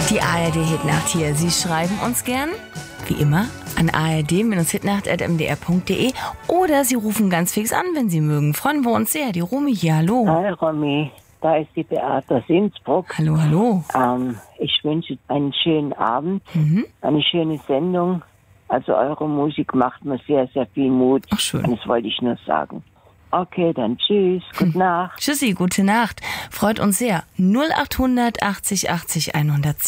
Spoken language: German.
Die ARD-Hitnacht hier. Sie schreiben uns gern, wie immer, an ard-hitnacht@mdr.de oder Sie rufen ganz fix an, wenn Sie mögen. Freuen wir uns sehr. Die Romy hier, hallo. Hi Romy, da ist die Beate aus Innsbruck. Hallo, hallo. Ich wünsche einen schönen Abend, eine schöne Sendung. Also eure Musik macht mir sehr, sehr viel Mut. Ach, schön. Das wollte ich nur sagen. Okay, dann tschüss, gute Nacht. Tschüssi, gute Nacht. Freut uns sehr. 0800 80 80 110.